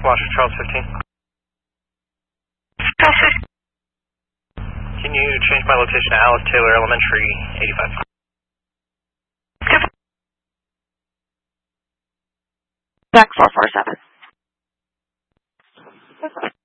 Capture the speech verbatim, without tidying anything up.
Washington, Charles fifteen. Charles fifteen. Can you change my location to Alice Taylor Elementary, eighty-five? Back four four seven.